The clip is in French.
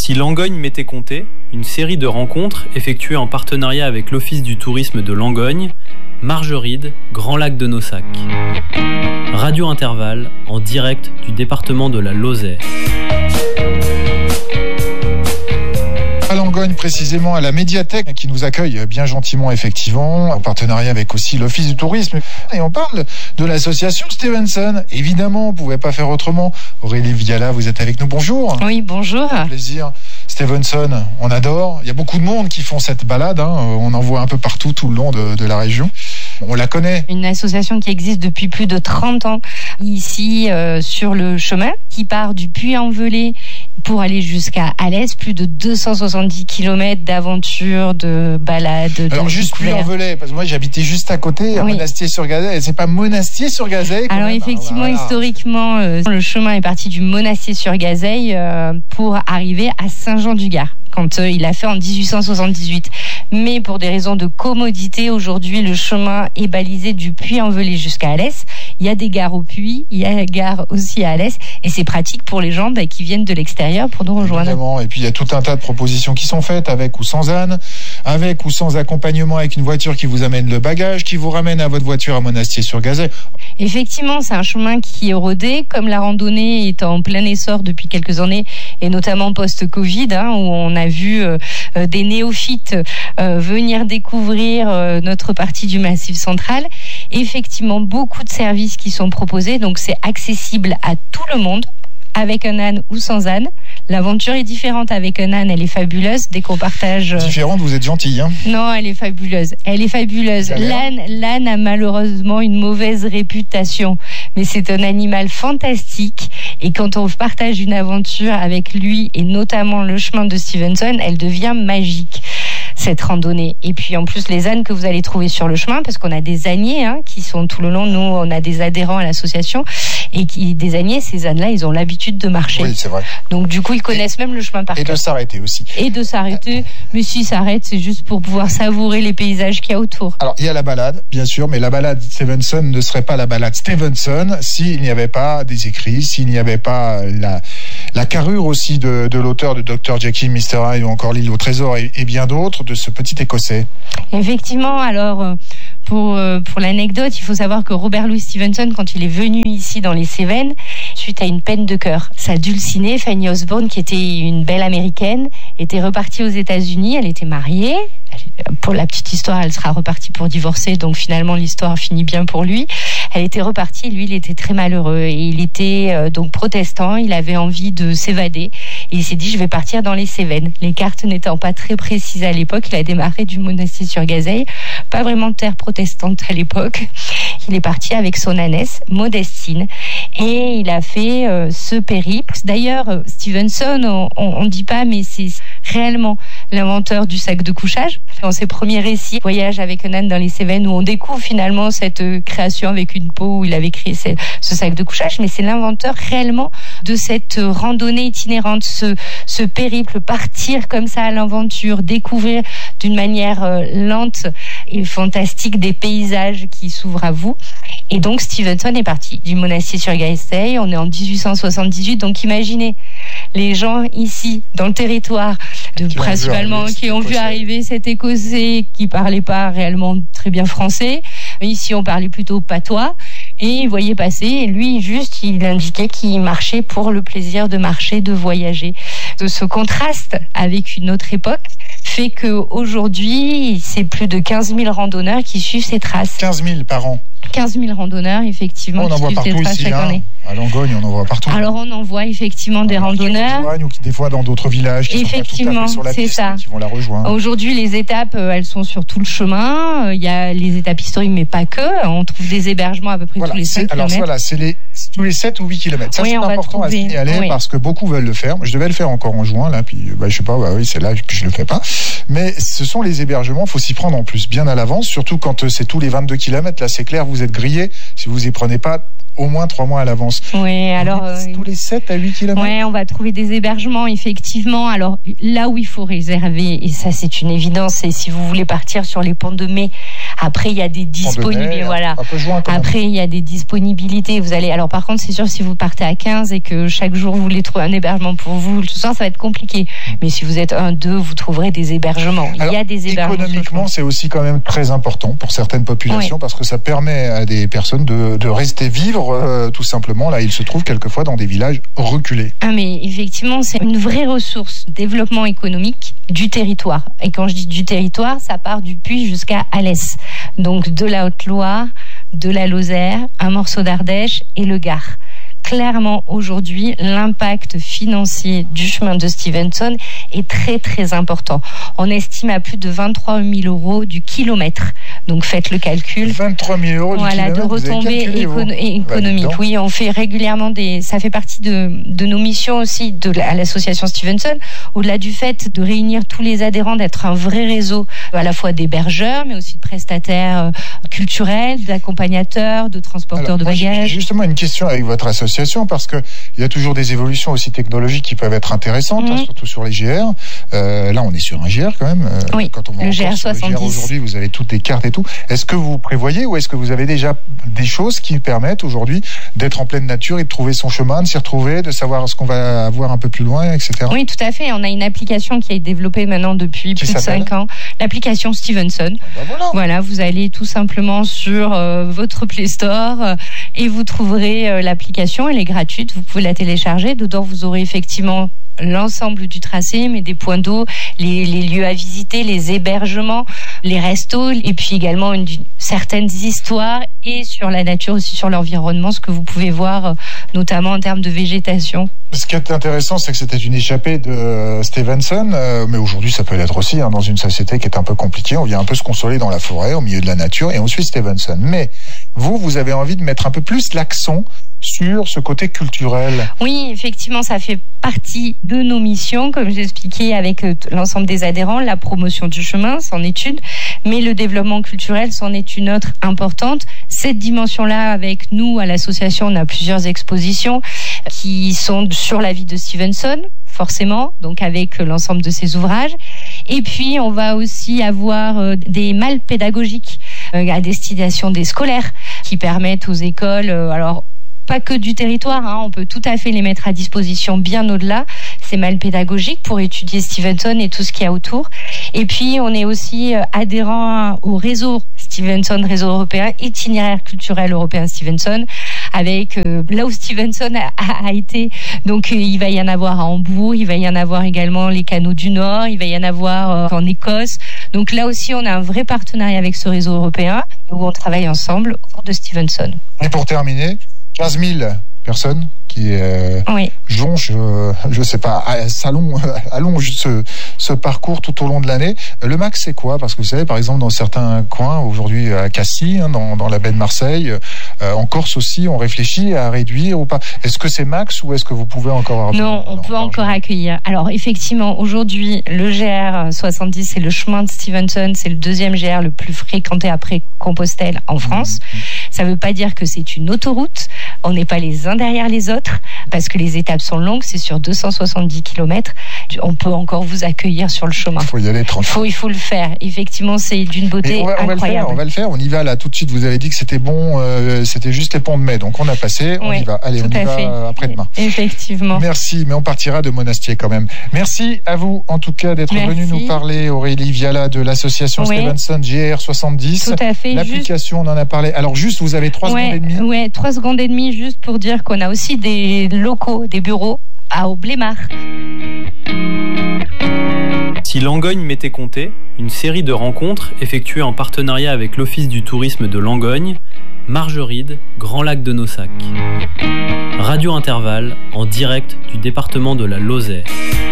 Si Langogne m'était compté, une série de rencontres effectuées en partenariat avec l'Office du tourisme de Langogne, Margeride, Grand Lac de Nossac. Radio Intervalle, en direct du département de la Lozère. À Langogne, précisément à la médiathèque qui nous accueille bien gentiment, effectivement, en partenariat avec aussi l'Office du tourisme. Et on parle de l'association Stevenson. Évidemment, on ne pouvait pas faire autrement. Aurélie Viala, vous êtes avec nous. Bonjour. Oui, bonjour. Un plaisir. Stevenson, on adore. Il y a beaucoup de monde qui font cette balade. On en voit un peu partout, tout le long de la région. On la connaît. Une association qui existe depuis plus de 30 ans ici sur le chemin, qui part du Puy-en-Velay pour aller jusqu'à Alès, plus de 270 km d'aventure, de balade. Alors juste Puy-en-Velay, parce que moi j'habitais juste à côté, à Monastier-sur-Gazeille. C'est pas Monastier-sur-Gazeille quand Alors même. effectivement, historiquement, le chemin est parti du Monastier-sur-Gazeille pour arriver à Saint-Jean-du-Gard, quand il a fait en 1878. Mais pour des raisons de commodité, aujourd'hui, le chemin est balisé du Puy-en-Velay jusqu'à Alès. Il y a des gares au Puy, il y a des gares aussi à Alès, et c'est pratique pour les gens qui viennent de l'extérieur pour nous rejoindre. Évidemment. Et puis il y a tout un tas de propositions qui sont faites, avec ou sans âne, avec ou sans accompagnement, avec une voiture qui vous amène le bagage, qui vous ramène à votre voiture à Monastier-sur-Gazeille. Effectivement, c'est un chemin qui est rodé, comme la randonnée est en plein essor depuis quelques années, et notamment post-Covid, où on a vu des néophytes venir découvrir notre partie du Massif central. Effectivement, beaucoup de services qui sont proposés, donc c'est accessible à tout le monde, avec un âne ou sans âne. L'aventure est différente avec un âne, elle est fabuleuse. Dès qu'on partage... Différente, vous êtes gentille, hein ? Non, elle est fabuleuse. Elle est fabuleuse. L'âne a malheureusement une mauvaise réputation, mais c'est un animal fantastique. Et quand on partage une aventure avec lui, et notamment le chemin de Stevenson, elle devient magique, cette randonnée. Et puis en plus, les ânes que vous allez trouver sur le chemin, parce qu'on a des âniers qui sont tout le long. Nous, on a des adhérents à l'association, et des âniers, ces ânes-là, ils ont l'habitude de marcher. Oui, c'est vrai. Donc du coup, ils connaissent même le chemin par cœur. Et de s'arrêter aussi. Et de s'arrêter. Mais s'ils s'arrêtent, c'est juste pour pouvoir savourer les paysages qu'il y a autour. Alors, il y a la balade, bien sûr, mais la balade Stevenson ne serait pas la balade Stevenson s'il n'y avait pas des écrits, s'il n'y avait pas la carrure aussi de l'auteur de Dr. Jekyll, Mr. Hyde ou encore L'île au trésor et bien d'autres, de ce petit Écossais. Effectivement, alors... Pour l'anecdote, il faut savoir que Robert Louis Stevenson, quand il est venu ici dans les Cévennes, suite à une peine de cœur, sa dulcinée, Fanny Osborne, qui était une belle américaine, était repartie aux États-Unis. Elle était mariée. Pour la petite histoire, elle sera repartie pour divorcer, donc finalement l'histoire finit bien pour lui. Elle était repartie et lui, il était très malheureux. Et il était donc protestant, il avait envie de s'évader. Et il s'est dit, je vais partir dans les Cévennes. Les cartes n'étant pas très précises à l'époque, il a démarré du Monastier-sur-Gazeille, pas vraiment de terre protestante à l'époque. Il est parti avec son ânesse, Modestine, et il a fait ce périple. D'ailleurs, Stevenson, on ne dit pas, mais c'est réellement l'inventeur du sac de couchage. Dans ses premiers récits, Voyage avec un âne dans les Cévennes, où on découvre finalement cette création avec une peau, où il avait créé ce sac de couchage, mais c'est l'inventeur réellement de cette randonnée itinérante, ce périple, partir comme ça à l'aventure, découvrir d'une manière lente et fantastique des paysages qui s'ouvrent à vous. Et donc Stevenson est parti du Monastier-sur-Gazeille, on est en 1878, donc imaginez les gens ici dans le territoire qui ont vu arriver cet Écossais qui parlait pas réellement très bien français. Ici on parlait plutôt patois. Et il voyait passer, et lui, juste, il indiquait qu'il marchait pour le plaisir de marcher, de voyager. De ce contraste avec une autre époque fait qu'aujourd'hui, c'est plus de 15 000 randonneurs qui suivent ces traces. 15 000 par an. 15 000 randonneurs, effectivement, on en voit partout ici, chaque année. À Langogne, on en voit partout. Alors, on en voit effectivement des randonneurs. Ou des fois dans d'autres villages qui effectivement, sont pas tout à fait sur la piste, qui vont la rejoindre. Aujourd'hui, les étapes, elles sont sur tout le chemin. Il y a les étapes historiques, mais pas que. On trouve des hébergements à peu près tous les 5 km. Alors voilà, c'est tous les 7 ou 8 km. Ça, c'est important à signaler parce que beaucoup veulent le faire. Je devais le faire encore en juin, là, puis je sais pas, c'est là que je le fais pas. Mais ce sont les hébergements, il faut s'y prendre en plus, bien à l'avance, surtout quand c'est tous les 22 km. Là, c'est clair, vous êtes grillé si vous y prenez pas au moins 3 mois à l'avance. Oui, alors... tous les 7 à 8 km. Oui, on va trouver des hébergements, effectivement. Alors, là où il faut réserver, et ça, c'est une évidence, c'est si vous voulez partir sur les ponts de mai. Après, il y a des disponibilités. Voilà. Après, il y a des disponibilités. Vous allez... Alors, par contre, contre, c'est sûr, si vous partez à 15 et que chaque jour vous voulez trouver un hébergement pour vous, tout ça va être compliqué. Mais si vous êtes 1, 2, vous trouverez des hébergements. Alors, il y a des hébergements. Économiquement, c'est aussi quand même très important pour certaines populations parce que ça permet à des personnes de rester vivre tout simplement. Là, ils se trouvent quelquefois dans des villages reculés. Ah, mais effectivement, c'est une vraie ressource, développement économique du territoire. Et quand je dis du territoire, ça part du Puy jusqu'à Alès. Donc de la Haute-Loire, de la Lozère, un morceau d'Ardèche et le Gard. Clairement, aujourd'hui, l'impact financier du chemin de Stevenson est très, très important. On estime à plus de 23 000 euros du kilomètre. Donc, faites le calcul. 23 000 euros du kilomètre, de retombées économiques. Oui, on fait régulièrement ça fait partie de nos missions aussi à l'association Stevenson, au-delà du fait de réunir tous les adhérents, d'être un vrai réseau, à la fois d'hébergeurs, mais aussi de prestataires culturels, d'accompagnateurs, de transporteurs de bagages. J'ai justement une question avec votre association, parce que il y a toujours des évolutions aussi technologiques qui peuvent être intéressantes, surtout sur les GR. Là, on est sur un GR quand même. Oui, quand on va le GR 70. Aujourd'hui, vous avez toutes les cartes et tout. Est-ce que vous prévoyez ou est-ce que vous avez déjà des choses qui permettent aujourd'hui d'être en pleine nature et de trouver son chemin, de s'y retrouver, de savoir ce qu'on va avoir un peu plus loin, etc. Oui, tout à fait. On a une application qui est développée maintenant depuis plus de 5 ans. L'application Stevenson. Voilà, vous allez tout simplement sur votre Play Store et vous trouverez l'application. Elle est gratuite, vous pouvez la télécharger. Dedans, vous aurez effectivement l'ensemble du tracé, mais des points d'eau, les lieux à visiter, les hébergements, les restos, et puis également certaines histoires et sur la nature aussi, sur l'environnement, ce que vous pouvez voir notamment en termes de végétation. Ce qui est intéressant, c'est que c'était une échappée de Stevenson, mais aujourd'hui ça peut l'être aussi dans une société qui est un peu compliquée. On vient un peu se consoler dans la forêt, au milieu de la nature, et on suit Stevenson. Mais vous avez envie de mettre un peu plus l'accent sur ce côté culturel. Oui, effectivement, ça fait partie de nos missions, comme j'ai expliqué avec l'ensemble des adhérents. La promotion du chemin, c'en est une, mais le développement culturel, c'en est une autre importante. Cette dimension-là, avec nous, à l'association, on a plusieurs expositions qui sont sur la vie de Stevenson, forcément, donc avec l'ensemble de ses ouvrages. Et puis, on va aussi avoir des malles pédagogiques à destination des scolaires qui permettent aux écoles, pas que du territoire, on peut tout à fait les mettre à disposition bien au-delà, ces malles pédagogiques pour étudier Stevenson et tout ce qu'il y a autour. Et puis, on est aussi adhérent au réseau Stevenson, réseau européen, itinéraire culturel européen Stevenson, avec là où Stevenson a été. Donc, il va y en avoir à Hambourg, il va y en avoir également les canaux du Nord, il va y en avoir en Écosse. Donc là aussi, on a un vrai partenariat avec ce réseau européen où on travaille ensemble autour de Stevenson. Et pour terminer, 15 000 personnes qui jonchent, je sais pas, allongent ce parcours tout au long de l'année. Le max, c'est quoi? Parce que vous savez, par exemple, dans certains coins, aujourd'hui à Cassis, dans la baie de Marseille, en Corse aussi, on réfléchit à réduire ou pas. Est-ce que c'est max ou est-ce que vous pouvez encore avoir... Non, on peut encore accueillir. Alors, effectivement, aujourd'hui, le GR 70, c'est le chemin de Stevenson, c'est le deuxième GR le plus fréquenté après Compostelle en France. Ça ne veut pas dire que c'est une autoroute. On n'est pas les uns derrière les autres parce que les étapes sont longues, c'est sur 270 km. On peut encore vous accueillir sur le chemin. Il faut y aller tranquille. Il faut le faire. Effectivement, c'est d'une beauté incroyable. On va le faire. On y va là tout de suite. Vous avez dit que c'était bon, c'était juste les ponts de mai. Donc on a passé, on y va. Allez, on y va après-demain. Effectivement. Merci, mais on partira de Monastier quand même. Merci à vous en tout cas d'être venu nous parler, Aurélie Viala de l'association Stevenson GR 70. Tout à fait. L'application, on en a parlé. Alors juste, vous avez 3 secondes et demie. Oui, 3 secondes et demie juste pour dire qu'on a aussi des locaux, des bureaux à Aublémar. Si Langogne m'était compté, une série de rencontres effectuées en partenariat avec l'Office du tourisme de Langogne, Margeride, Grand Lac de Nossac. Radio Intervalle, en direct du département de la Lozère.